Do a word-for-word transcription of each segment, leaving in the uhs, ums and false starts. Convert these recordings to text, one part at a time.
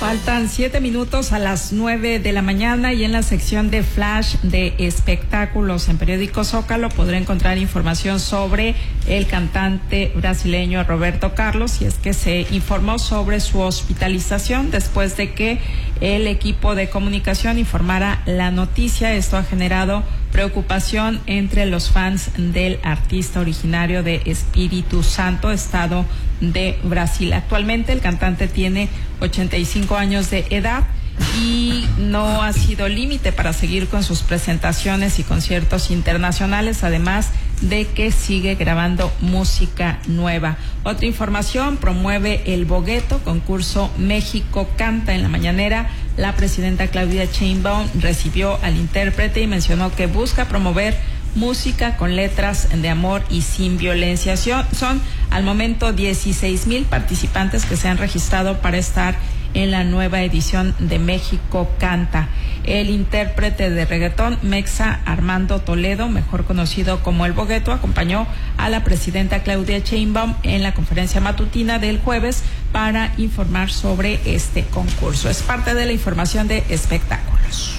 Faltan siete minutos a las nueve de la mañana y en la sección de Flash de espectáculos en Periódico Zócalo podrá encontrar información sobre el cantante brasileño Roberto Carlos, y es que se informó sobre su hospitalización después de que el equipo de comunicación informara la noticia. Esto ha generado preocupación entre los fans del artista originario de Espíritu Santo, estado de Brasil. Actualmente el cantante tiene ochenta y cinco años de edad y no ha sido límite para seguir con sus presentaciones y conciertos internacionales, además de que sigue grabando música nueva. Otra información: promueve el Bogueto, concurso México Canta. En la mañanera, la presidenta Claudia Sheinbaum recibió al intérprete y mencionó que busca promover música con letras de amor y sin violencia. Son al momento dieciséis mil participantes que se han registrado para estar en la nueva edición de México Canta. El intérprete de reggaetón mexa Armando Toledo, mejor conocido como El Bogueto, acompañó a la presidenta Claudia Sheinbaum en la conferencia matutina del jueves para informar sobre este concurso. Es parte de la información de espectáculos.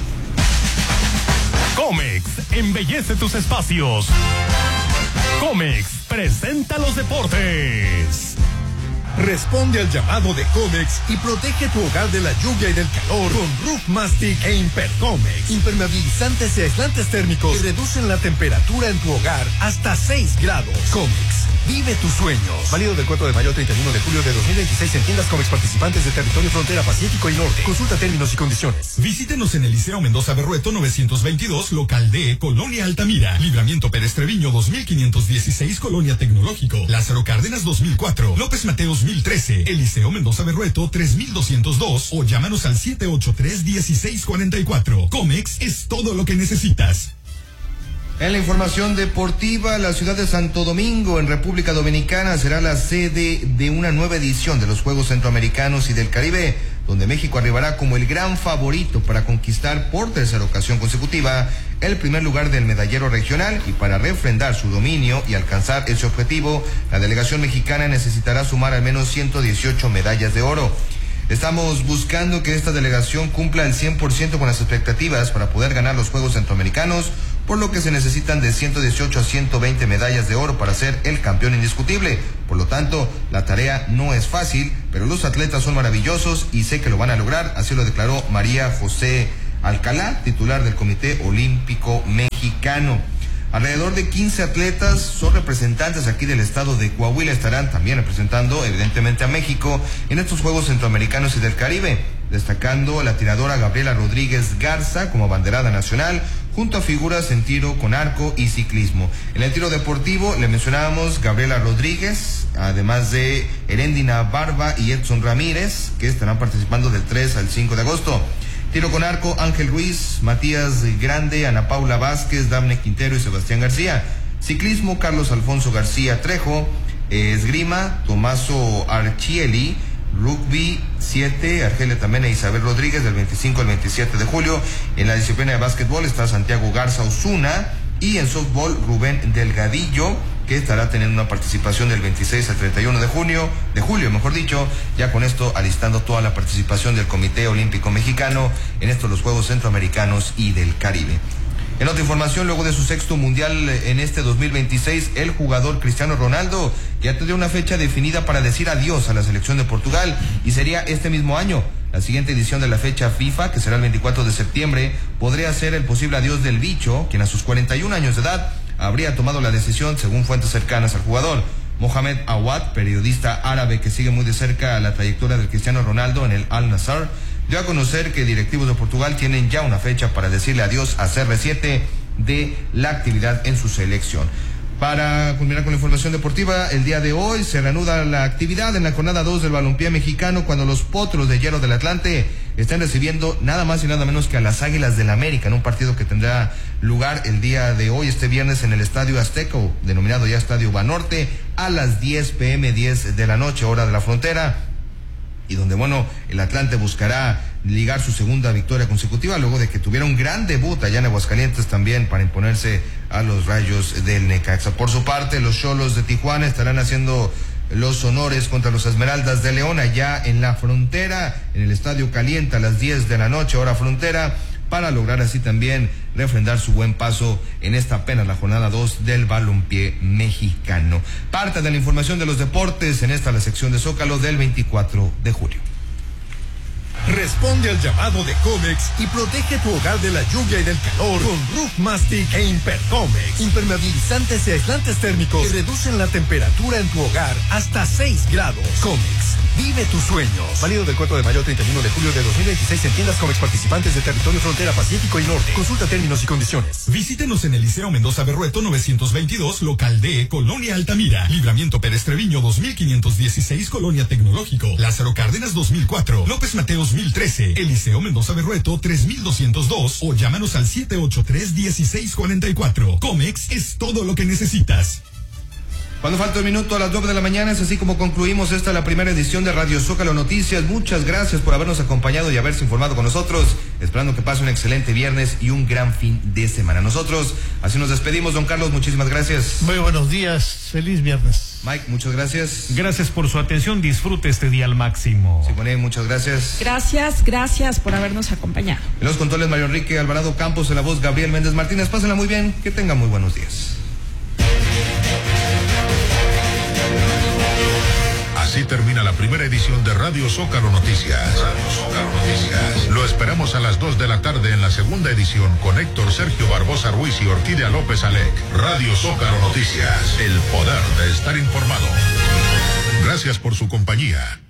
Comex embellece tus espacios. Comex presenta los deportes. Responde al llamado de Comex y protege tu hogar de la lluvia y del calor con Roof Mastic e Impercomex. Impermeabilizantes y aislantes térmicos que reducen la temperatura en tu hogar hasta seis grados. Comex, vive tus sueños. Válido del cuatro de mayo al treinta y uno de julio de dos mil veintiséis en tiendas Comex participantes de territorio frontera Pacífico y Norte. Consulta términos y condiciones. Visítenos en el Liceo Mendoza Berrueto novecientos veintidós, local D, Colonia Altamira. Libramiento Pérez Treviño dos mil quinientos dieciséis, Colonia Tecnológico. Lázaro Cárdenas dos mil cuatro. López Mateos dos mil trece, Eliseo Mendoza Berrueto tres mil doscientos dos o llámanos al siete ocho tres, dieciséis cuarenta y cuatro. Comex es todo lo que necesitas. En la información deportiva, la ciudad de Santo Domingo, en República Dominicana, será la sede de una nueva edición de los Juegos Centroamericanos y del Caribe, donde México arribará como el gran favorito para conquistar por tercera ocasión consecutiva el primer lugar del medallero regional. Y para refrendar su dominio y alcanzar ese objetivo, la delegación mexicana necesitará sumar al menos ciento dieciocho medallas de oro. Estamos buscando que esta delegación cumpla el cien por ciento con las expectativas para poder ganar los Juegos Centroamericanos, por lo que se necesitan de ciento dieciocho a ciento veinte medallas de oro para ser el campeón indiscutible. Por lo tanto, la tarea no es fácil, pero los atletas son maravillosos y sé que lo van a lograr. Así lo declaró María José Alcalá, titular del Comité Olímpico Mexicano. Alrededor de quince atletas son representantes aquí del estado de Coahuila, estarán también representando evidentemente a México en estos Juegos Centroamericanos y del Caribe, destacando la tiradora Gabriela Rodríguez Garza como abanderada nacional, junto a figuras en tiro con arco y ciclismo. En el tiro deportivo le mencionábamos Gabriela Rodríguez, además de Heréndina Barba y Edson Ramírez, que estarán participando del tres al cinco de agosto. Tiro con arco, Ángel Ruiz, Matías Grande, Ana Paula Vázquez, Dafne Quintero y Sebastián García. Ciclismo, Carlos Alfonso García Trejo. Esgrima, Tomaso Archieli. Rugby siete, Argelia Tamena e Isabel Rodríguez, del veinticinco al veintisiete de julio. En la disciplina de básquetbol está Santiago Garza Osuna. Y en softball, Rubén Delgadillo, que estará teniendo una participación del veintiséis al treinta y uno de junio, de julio, mejor dicho, ya con esto alistando toda la participación del Comité Olímpico Mexicano en estos los Juegos Centroamericanos y del Caribe. En otra información, luego de su sexto mundial en este dos mil veintiséis, el jugador Cristiano Ronaldo ya tendría una fecha definida para decir adiós a la selección de Portugal, y sería este mismo año. La siguiente edición de la fecha FIFA, que será el veinticuatro de septiembre, podría ser el posible adiós del bicho, quien a sus cuarenta y un años de edad habría tomado la decisión, según fuentes cercanas al jugador. Mohamed Awad, periodista árabe que sigue muy de cerca la trayectoria del Cristiano Ronaldo en el Al-Nassr, dio a conocer que directivos de Portugal tienen ya una fecha para decirle adiós a C R siete de la actividad en su selección. Para culminar con la información deportiva, el día de hoy se reanuda la actividad en la jornada dos del balompié mexicano, cuando los Potros de Hierro del Atlante están recibiendo nada más y nada menos que a las Águilas del América, en un partido que tendrá lugar el día de hoy, este viernes, en el Estadio Azteca, denominado ya Estadio Banorte, a las diez pm, diez de la noche, hora de la frontera, y donde, bueno, el Atlante buscará ligar su segunda victoria consecutiva, luego de que tuviera un gran debut allá en Aguascalientes también para imponerse a los Rayos del Necaxa. Por su parte, los Xolos de Tijuana estarán haciendo los honores contra los Esmeraldas de León allá en la frontera, en el Estadio Calienta a las diez de la noche, hora frontera, para lograr así también refrendar su buen paso en esta apenas la jornada dos del balompié mexicano. Parte de la información de los deportes en esta la sección de Zócalo del veinticuatro de julio. Responde al llamado de Comex y protege tu hogar de la lluvia y del calor con Roof Mastic e Impercomex. Impermeabilizantes y aislantes térmicos que reducen la temperatura en tu hogar hasta seis grados. Comex, vive tus sueños. Válido del cuatro de mayo al treinta y uno de julio de dos mil veintiséis en tiendas Comex participantes de territorio frontera Pacífico y Norte. Consulta términos y condiciones. Visítenos en el Liceo Mendoza Berrueto novecientos veintidós, local D, Colonia Altamira. Libramiento Pérez Treviño dos mil quinientos dieciséis, Colonia Tecnológico. Lázaro Cárdenas dos mil cuatro. López Mateos dos mil trece, Eliseo Mendoza Berrueto tres mil doscientos dos o llámanos al siete ocho tres, uno seis cuatro cuatro. Comex es todo lo que necesitas. Cuando falta un minuto a las nueve de la mañana, es así como concluimos esta la primera edición de Radio Zócalo Noticias. Muchas gracias por habernos acompañado y haberse informado con nosotros, esperando que pase un excelente viernes y un gran fin de semana. Nosotros así nos despedimos, don Carlos, muchísimas gracias. Muy buenos días, feliz viernes. Mike, muchas gracias. Gracias por su atención, disfrute este día al máximo. Simone, muchas gracias. Gracias, gracias por habernos acompañado. En los controles Mario Enrique Alvarado Campos, en la voz Gabriel Méndez Martínez. Pásenla muy bien, que tengan muy buenos días. Así termina la primera edición de Radio Zócalo Noticias. Radio Zócalo Noticias. Lo esperamos a las dos de la tarde en la segunda edición con Héctor Sergio Barbosa Ruiz y Orquídea López Alec. Radio Zócalo Noticias. El poder de estar informado. Gracias por su compañía.